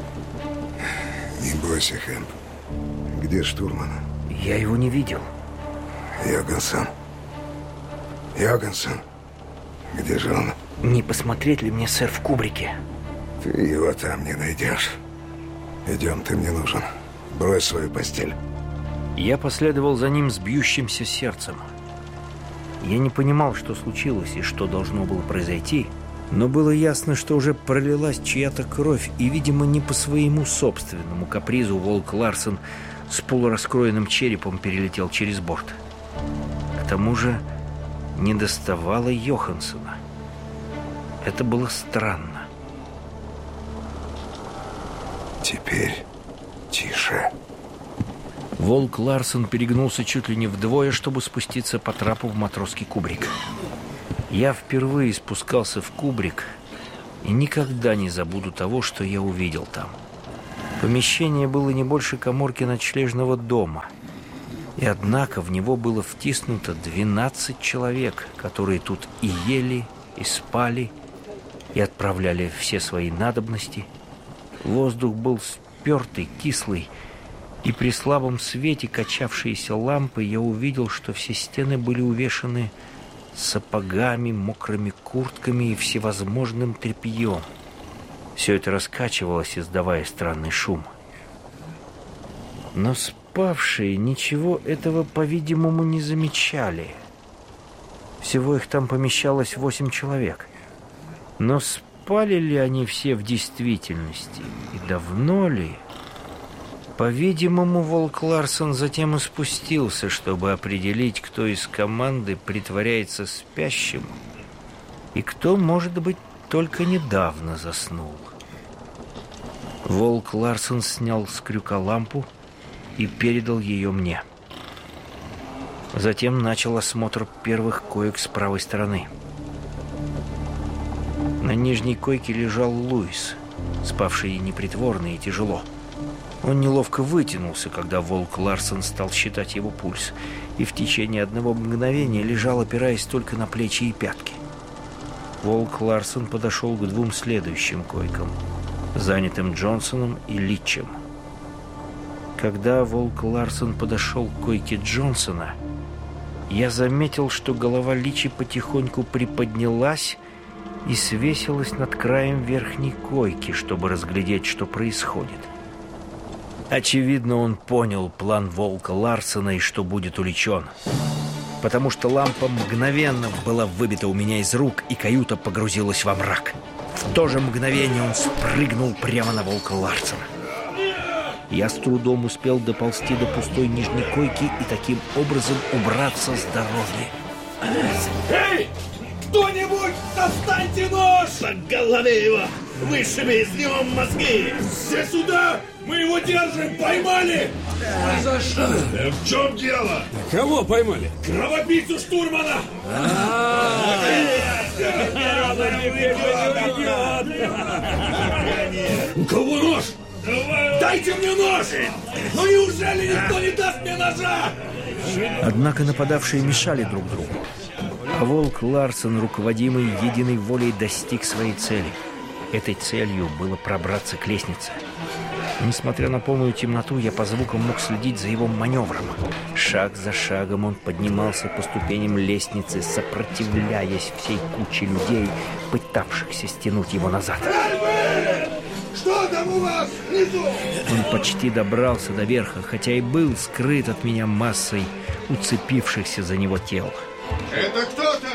Не бойся, Хэмп. Где штурман? Я его не видел. Йоганссон. Йоганссон. Где же он? Не посмотреть ли мне, сэр, в кубрике? Ты его там не найдешь. Идем, ты мне нужен. Брось свою постель. Я последовал за ним с бьющимся сердцем. Я не понимал, что случилось и что должно было произойти, но было ясно, что уже пролилась чья-то кровь, и, видимо, не по своему собственному капризу Волк Ларсен с полураскроенным черепом перелетел через борт. К тому же не доставало Йоханссона. Это было странно. Теперь тише. Волк Ларсен перегнулся чуть ли не вдвое, чтобы спуститься по трапу в матросский кубрик. Я впервые спускался в кубрик и никогда не забуду того, что я увидел там. Помещение было не больше каморки ночлежного дома, и однако в него было втиснуто 12 человек, которые тут и ели, и спали, и отправляли все свои надобности. Воздух был спертый, кислый, и при слабом свете качавшейся лампы я увидел, что все стены были увешаны сапогами, мокрыми куртками и всевозможным тряпьем. Все это раскачивалось, издавая странный шум. Но спавшие ничего этого, по-видимому, не замечали. Всего их там помещалось 8 человек. Но спали ли они все в действительности? И давно ли? По-видимому, Волк Ларсен затем и спустился, чтобы определить, кто из команды притворяется спящим и кто, может быть, только недавно заснул. Волк Ларсен снял с крюка лампу и передал ее мне. Затем начал осмотр первых коек с правой стороны. На нижней койке лежал Луис, спавший непритворно и тяжело. Он неловко вытянулся, когда Волк Ларсен стал считать его пульс, и в течение одного мгновения лежал, опираясь только на плечи и пятки. Волк Ларсен подошел к 2 следующим койкам, занятым Джонсоном и Литчем. Когда Волк Ларсен подошел к койке Джонсона, я заметил, что голова Литча потихоньку приподнялась и свесилась над краем верхней койки, чтобы разглядеть, что происходит. Очевидно, он понял план Волка Ларсена и что будет уличен, потому что лампа мгновенно была выбита у меня из рук, и каюта погрузилась во мрак. В то же мгновение он спрыгнул прямо на Волка Ларсена. Я с трудом успел доползти до пустой нижней койки и таким образом убраться с дороги. Эй! Кто-нибудь, достаньте нож! По голове его! Вышиби из него мозги! Все сюда! Мы его держим! Поймали! За что? В чем дело? Кого поймали? Кровопийцу штурмана! У кого нож? Дайте мне нож! Ну неужели никто не даст мне ножа? Однако нападавшие мешали друг другу. А Волк Ларсен, руководимый единой волей, достиг своей цели. Этой целью было пробраться к лестнице. Несмотря на полную темноту, я по звукам мог следить за его маневром. Шаг за шагом он поднимался по ступеням лестницы, сопротивляясь всей куче людей, пытавшихся стянуть его назад. Что там у вас внизу? Он почти добрался до верха, хотя и был скрыт от меня массой уцепившихся за него тел. Это кто-то?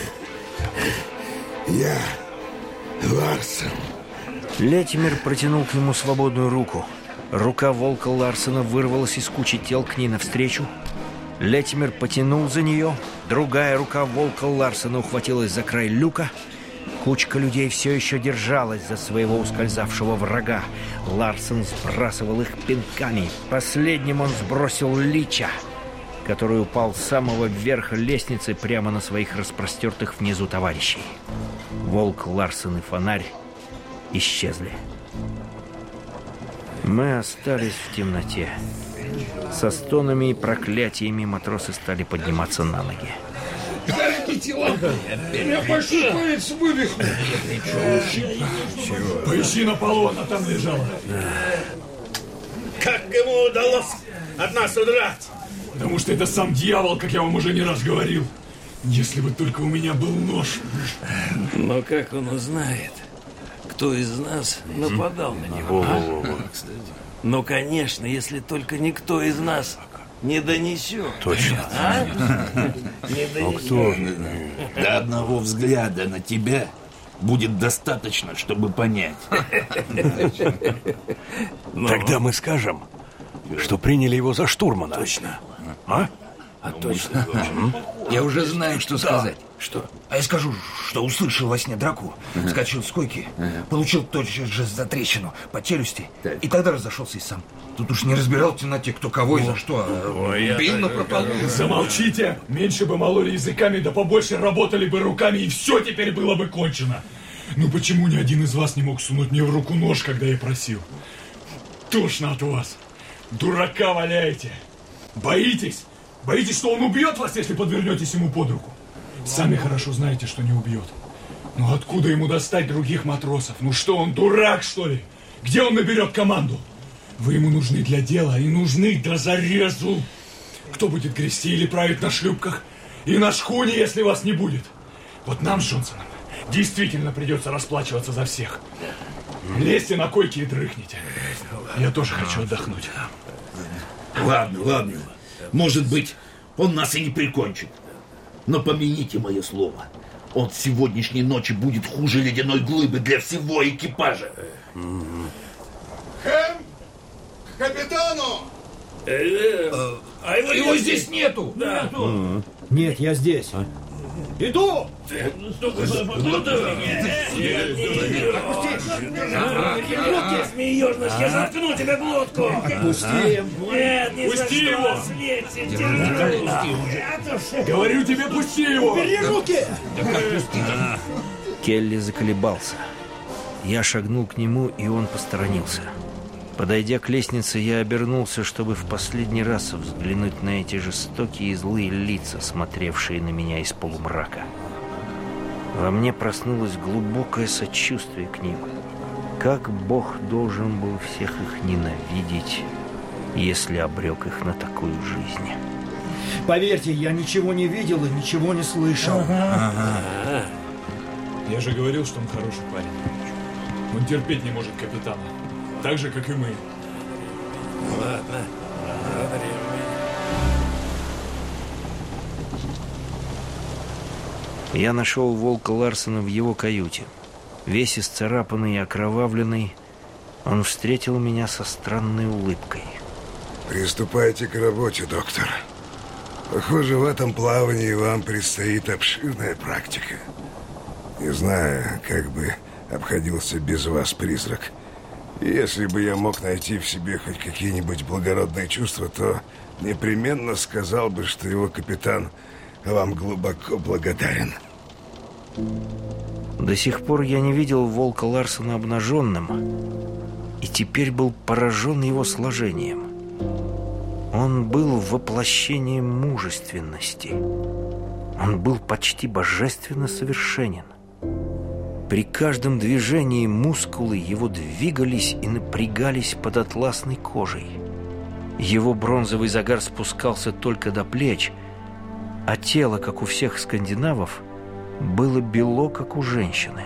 Я Ларсен. Леттимер протянул к нему свободную руку. Рука Волка Ларсена вырвалась из кучи тел к ней навстречу. Леттимер потянул за нее. Другая рука Волка Ларсена ухватилась за край люка. Кучка людей все еще держалась за своего ускользавшего врага. Ларсен сбрасывал их пинками. Последним он сбросил Лича, который упал с самого верха лестницы прямо на своих распростертых внизу товарищей. Волк Ларсен и фонарь исчезли. Мы остались в темноте. Со стонами и проклятиями матросы стали подниматься на ноги. Дайте лампу! Я почти палец вывихнул! Поищи на полу, она там лежала. Как ему удалось от нас удрать? Потому что это сам дьявол, как я вам уже не раз говорил. Если бы только у меня был нож. Но как он узнает, кто из нас нападал на него? Ну, конечно, если только никто из нас не донесет. Точно. Не донесет. Кто? До одного взгляда на тебя будет достаточно, чтобы понять. Тогда мы скажем, что приняли его за штурмана. Точно. А? Точно. Я уже знаю, что сказать. Что? А я скажу, что услышал во сне драку, вскочил с койки, получил тотчас же затрещину по челюсти, и тогда разошелся и сам. Тут уж не разбирал в темноте, кто кого и за что, а бил напрополу. Замолчите! Меньше бы мололи языками, да побольше работали бы руками, и все теперь было бы кончено. Ну почему ни один из вас не мог сунуть мне в руку нож, когда я просил? Тошно от вас. Дурака валяете. Боитесь? Боитесь, что он убьет вас, если подвернетесь ему под руку? Сами хорошо знаете, что не убьет. Но откуда ему достать других матросов? Ну что, он дурак, что ли? Где он наберет команду? Вы ему нужны для дела и нужны до зарезу. Кто будет грести или править на шлюпках? И на шхуне, если вас не будет. Вот нам с Джонсоном действительно придется расплачиваться за всех. Лезьте на койки и дрыхните. Я тоже хочу отдохнуть. Ладно. Может быть, он нас и не прикончит. Но помяните мое слово. Он с сегодняшней ночи будет хуже ледяной глыбы для всего экипажа. Хэм! К капитану! А его здесь нету. Нет, я здесь. Иду! Смеешь, я заткну тебе глотку! Пусти! Нет, не Пусти его! Говорю тебе, пусти его! Бери руки! Келли заколебался. Я шагнул к нему, и он посторонился. Подойдя к лестнице, я обернулся, чтобы в последний раз взглянуть на эти жестокие и злые лица, смотревшие на меня из полумрака. Во мне проснулось глубокое сочувствие к ним. Как Бог должен был всех их ненавидеть, если обрек их на такую жизнь? Поверьте, я ничего не видел и ничего не слышал. Я же говорил, что он хороший парень. Он терпеть не может капитана. Так же, как и мы. Ладно. Я нашел Волка Ларсена в его каюте. Весь исцарапанный и окровавленный, он встретил меня со странной улыбкой. Приступайте к работе, доктор. Похоже, в этом плавании вам предстоит обширная практика. Не знаю, как бы обходился без вас призрак. И если бы я мог найти в себе хоть какие-нибудь благородные чувства, то непременно сказал бы, что его капитан вам глубоко благодарен. До сих пор я не видел Волка Ларсена обнаженным, и теперь был поражен его сложением. Он был воплощением мужественности. Он был почти божественно совершенен. При каждом движении мускулы его двигались и напрягались под атласной кожей. Его бронзовый загар спускался только до плеч, а тело, как у всех скандинавов, было бело, как у женщины.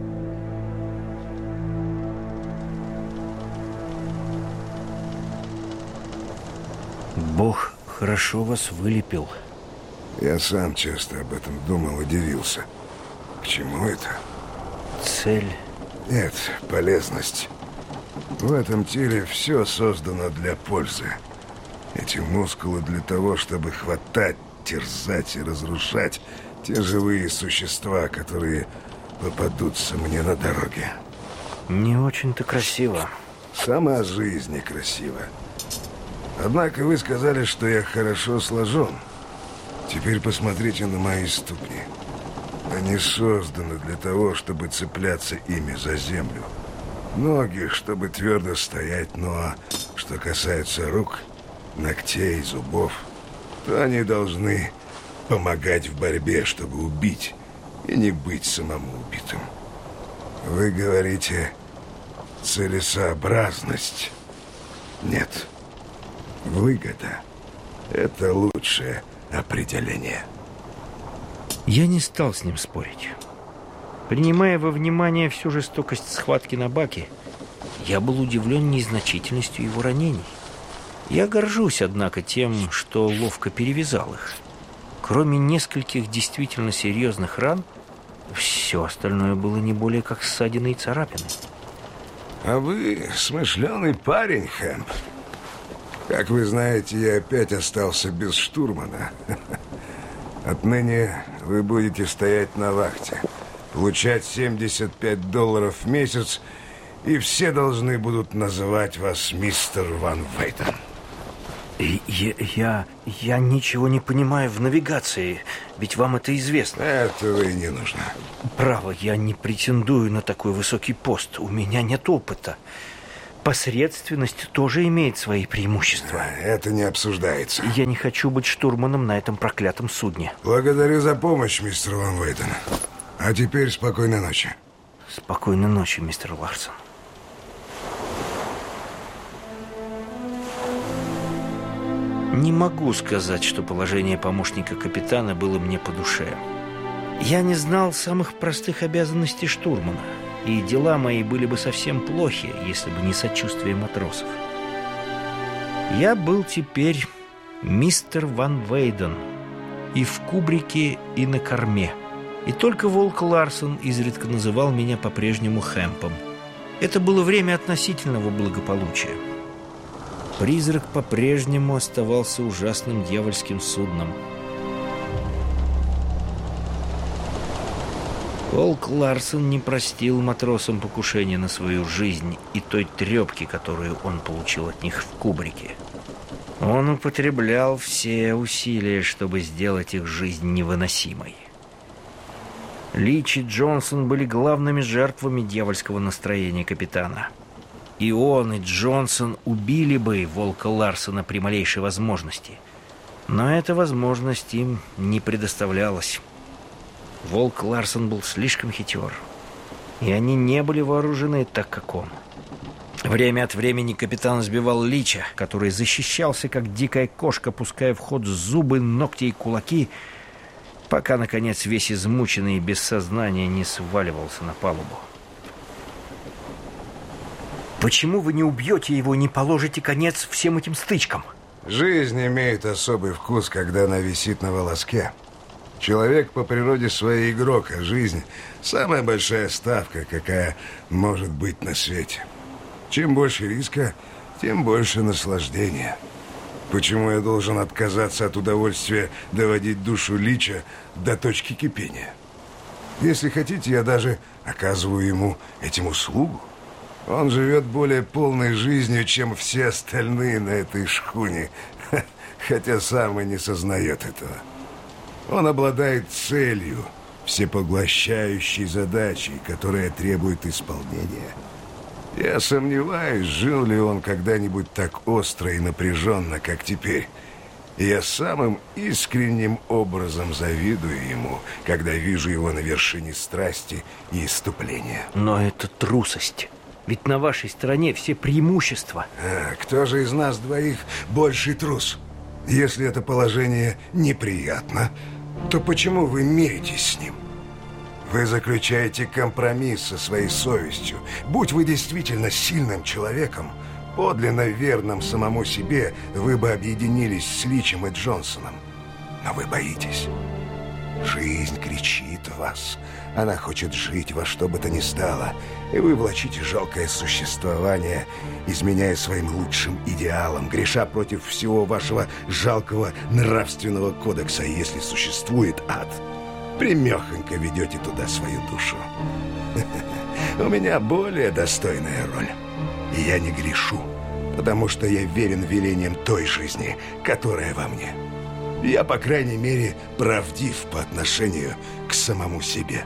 Бог хорошо вас вылепил. Я сам часто об этом думал и дивился. К чему это? Цель? Нет, полезность. В этом теле все создано для пользы. Эти мускулы для того, чтобы хватать, терзать и разрушать те живые существа, которые попадутся мне на дороге. Не очень-то красиво. Сама жизнь некрасива. Однако вы сказали, что я хорошо сложен. Теперь посмотрите на мои ступни. Они созданы для того, чтобы цепляться ими за землю. Ноги, чтобы твердо стоять, но что касается рук, ногтей, зубов, то они должны помогать в борьбе, чтобы убить, и не быть самому убитым. Вы говорите целесообразность. Нет. Выгода – это лучшее определение. Я не стал с ним спорить. Принимая во внимание всю жестокость схватки на баке, я был удивлен незначительностью его ранений. Я горжусь, однако, тем, что ловко перевязал их. Кроме нескольких действительно серьезных ран, все остальное было не более как ссадины и царапины. А вы смышленый парень, Хэмп. Как вы знаете, я опять остался без штурмана. Отныне вы будете стоять на вахте, получать $75 в месяц, и все должны будут называть вас мистер Ван Вейден. Я ничего не понимаю в навигации, ведь вам это известно. Этого и не нужно. Право, я не претендую на такой высокий пост, у меня нет опыта. Посредственность тоже имеет свои преимущества. Это не обсуждается. Я не хочу быть штурманом на этом проклятом судне. Благодарю за помощь, мистер Ван Вейден. А теперь спокойной ночи. Спокойной ночи, мистер Ларсон. Не могу сказать, что положение помощника капитана было мне по душе. Я не знал самых простых обязанностей штурмана, и дела мои были бы совсем плохи, если бы не сочувствие матросов. Я был теперь мистер Ван Вейден и в кубрике, и на корме. И только Волк Ларсон изредка называл меня по-прежнему Хэмпом. Это было время относительного благополучия. Призрак по-прежнему оставался ужасным дьявольским судном. Волк Ларсон не простил матросам покушения на свою жизнь и той трепки, которую он получил от них в кубрике. Он употреблял все усилия, чтобы сделать их жизнь невыносимой. Лич и Джонсон были главными жертвами дьявольского настроения капитана. И он, и Джонсон убили бы Волка Ларсона при малейшей возможности. Но эта возможность им не предоставлялась. Волк Ларсон был слишком хитер, и они не были вооружены так, как он. Время от времени капитан сбивал Лича, который защищался, как дикая кошка, пуская в ход зубы, ногти и кулаки, пока, наконец, весь измученный и без сознания не сваливался на палубу. Почему вы не убьете его и не положите конец всем этим стычкам? Жизнь имеет особый вкус, когда она висит на волоске. Человек по природе своей игрок, а жизнь – самая большая ставка, какая может быть на свете. Чем больше риска, тем больше наслаждения. Почему я должен отказаться от удовольствия доводить душу Лича до точки кипения? Если хотите, я даже оказываю ему этим услугу. Он живет более полной жизнью, чем все остальные на этой шхуне, хотя сам и не сознает этого. Он обладает целью, всепоглощающей задачей, которая требует исполнения. Я сомневаюсь, жил ли он когда-нибудь так остро и напряженно, как теперь. И я самым искренним образом завидую ему, когда вижу его на вершине страсти и исступления. Но это трусость. Ведь на вашей стороне все преимущества. Кто же из нас двоих больший трус? Если это положение неприятно, то почему вы миритесь с ним? Вы заключаете компромисс со своей совестью. Будь вы действительно сильным человеком, подлинно верным самому себе, вы бы объединились с Личем и Джонсоном. Но вы боитесь. Жизнь кричит в вас. Она хочет жить во что бы то ни стало. И вы влачите жалкое существование, изменяя своим лучшим идеалам, греша против всего вашего жалкого нравственного кодекса. И если существует ад, примехонько ведете туда свою душу. У меня более достойная роль. И я не грешу, потому что я верен велениям той жизни, которая во мне. Я, по крайней мере, правдив по отношению к самому себе.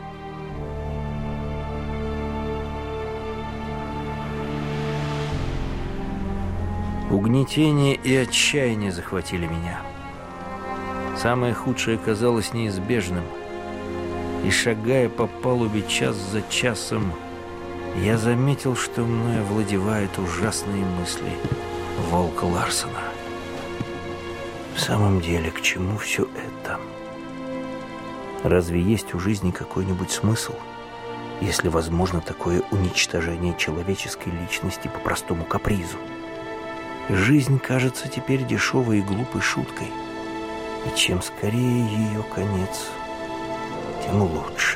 Угнетение и отчаяние захватили меня. Самое худшее казалось неизбежным. И шагая по палубе час за часом, я заметил, что мной овладевают ужасные мысли Волка Ларсена. В самом деле, к чему все это? Разве есть у жизни какой-нибудь смысл, если возможно такое уничтожение человеческой личности по простому капризу? Жизнь кажется теперь дешевой и глупой шуткой. И чем скорее ее конец, тем лучше.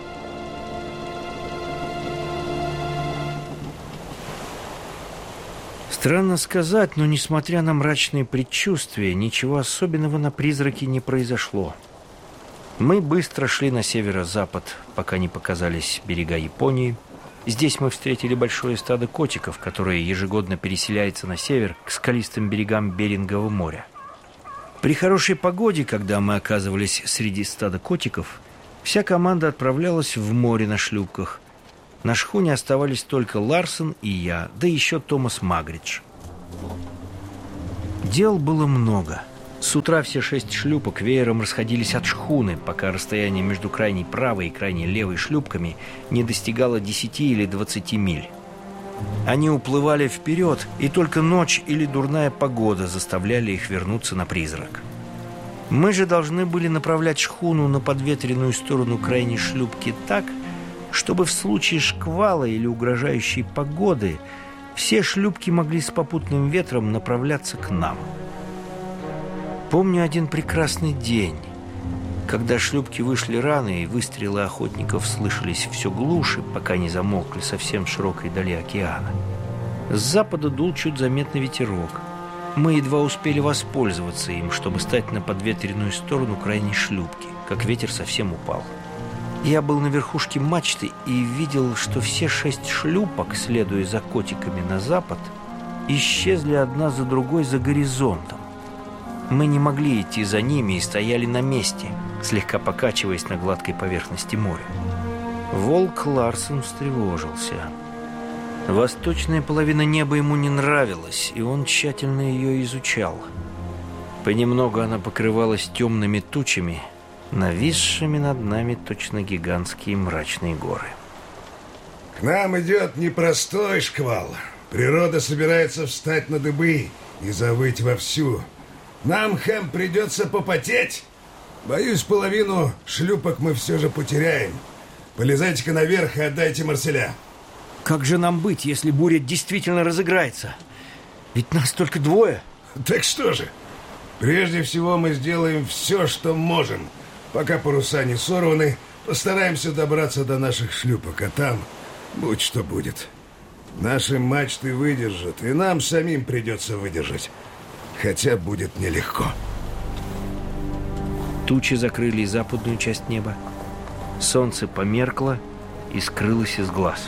Странно сказать, но несмотря на мрачные предчувствия, ничего особенного на призраке не произошло. Мы быстро шли на северо-запад, пока не показались берега Японии. Здесь мы встретили большое стадо котиков, которое ежегодно переселяется на север к скалистым берегам Берингового моря. При хорошей погоде, когда мы оказывались среди стада котиков, вся команда отправлялась в море на шлюпках. На шхуне оставались только Ларсен и я, да еще Томас Магридж. Дел было много. С утра все 6 шлюпок веером расходились от шхуны, пока расстояние между крайней правой и крайней левой шлюпками не достигало 10 или 20 миль. Они уплывали вперед, и только ночь или дурная погода заставляли их вернуться на призрак. Мы же должны были направлять шхуну на подветренную сторону крайней шлюпки так, чтобы в случае шквала или угрожающей погоды все шлюпки могли с попутным ветром направляться к нам. Помню один прекрасный день, когда шлюпки вышли рано, и выстрелы охотников слышались все глуше, пока не замолкли совсем в широкой дали океана. С запада дул чуть заметный ветерок. Мы едва успели воспользоваться им, чтобы стать на подветренную сторону крайней шлюпки, как ветер совсем упал. Я был на верхушке мачты и видел, что все 6 шлюпок, следуя за котиками на запад, исчезли одна за другой за горизонтом. Мы не могли идти за ними и стояли на месте, слегка покачиваясь на гладкой поверхности моря. Волк Ларсен встревожился. Восточная половина неба ему не нравилась, и он тщательно ее изучал. Понемногу она покрывалась темными тучами, нависшими над нами точно гигантские мрачные горы. К нам идет непростой шквал. Природа собирается встать на дыбы и завыть вовсю. Нам, Хэм, придется попотеть. Боюсь, половину шлюпок мы все же потеряем. Полезайте-ка наверх и отдайте Марселя. Как же нам быть, если буря действительно разыграется? Ведь нас только 2. Так что же? Прежде всего мы сделаем все, что можем. Пока паруса не сорваны, постараемся добраться до наших шлюпок, а там будь что будет. Наши мачты выдержат, и нам самим придется выдержать. Хотя будет нелегко. Тучи закрыли западную часть неба. Солнце померкло и скрылось из глаз.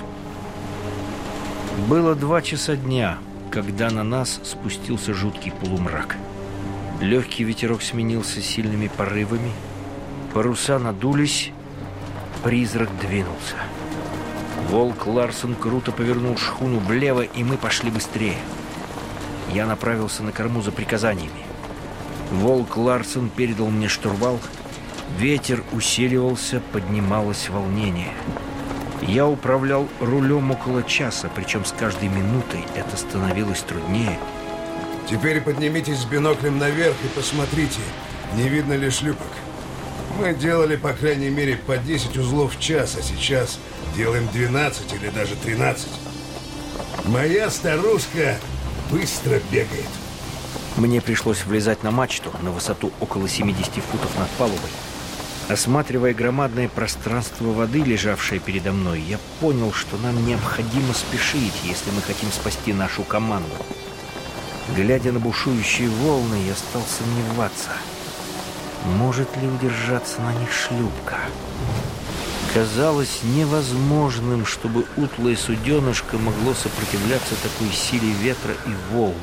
Было 2 часа дня, когда на нас спустился жуткий полумрак. Легкий ветерок сменился сильными порывами. Паруса надулись, призрак двинулся. Волк Ларсен круто повернул шхуну влево, и мы пошли быстрее. Я направился на корму за приказаниями. Волк Ларсен передал мне штурвал. Ветер усиливался, поднималось волнение. Я управлял рулем около часа, причем с каждой минутой это становилось труднее. Теперь поднимитесь с биноклем наверх и посмотрите, не видно ли шлюпок. Мы делали, по крайней мере, по 10 узлов в час, а сейчас делаем 12 или даже 13. Моя старушка быстро бегает. Мне пришлось влезать на мачту на высоту около 70 футов над палубой. Осматривая громадное пространство воды, лежавшее передо мной, я понял, что нам необходимо спешить, если мы хотим спасти нашу команду. Глядя на бушующие волны, я стал сомневаться, может ли удержаться на них шлюпка. Казалось невозможным, чтобы утлое суденышко могло сопротивляться такой силе ветра и волн.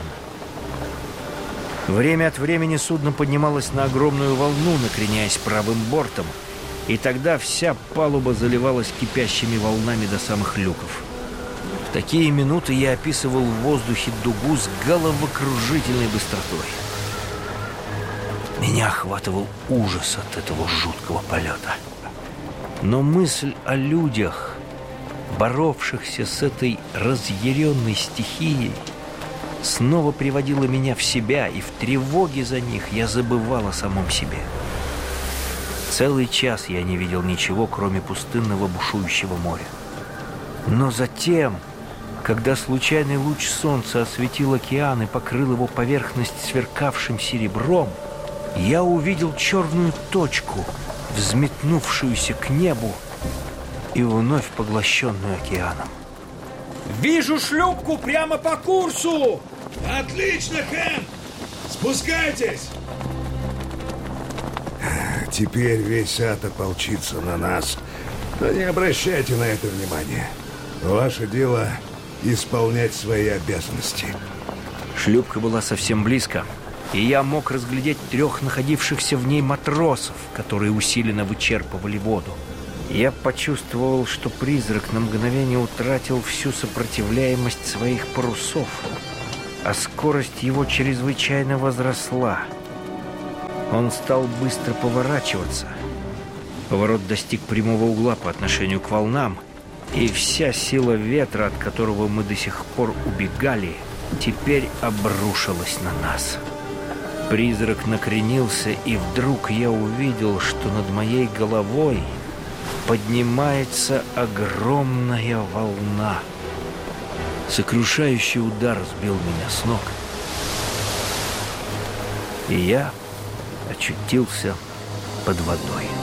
Время от времени судно поднималось на огромную волну, накреняясь правым бортом, и тогда вся палуба заливалась кипящими волнами до самых люков. В такие минуты я описывал в воздухе дугу с головокружительной быстротой. Меня охватывал ужас от этого жуткого полета. Но мысль о людях, боровшихся с этой разъяренной стихией, снова приводила меня в себя, и в тревоге за них я забывал о самом себе. Целый час я не видел ничего, кроме пустынного бушующего моря. Но затем, когда случайный луч солнца осветил океан и покрыл его поверхность сверкавшим серебром, я увидел черную точку, взметнувшуюся к небу и вновь поглощенную океаном. Вижу шлюпку прямо по курсу! Отлично, Хэм! Спускайтесь! Теперь весь ад ополчится на нас. Но не обращайте на это внимания. Ваше дело — исполнять свои обязанности. Шлюпка была совсем близко, и я мог разглядеть 3 находившихся в ней матросов, которые усиленно вычерпывали воду. Я почувствовал, что призрак на мгновение утратил всю сопротивляемость своих парусов, а скорость его чрезвычайно возросла. Он стал быстро поворачиваться. Поворот достиг прямого угла по отношению к волнам, и вся сила ветра, от которого мы до сих пор убегали, теперь обрушилась на нас. Призрак накренился, и вдруг я увидел, что над моей головой поднимается огромная волна. Сокрушающий удар сбил меня с ног, и я очутился под водой.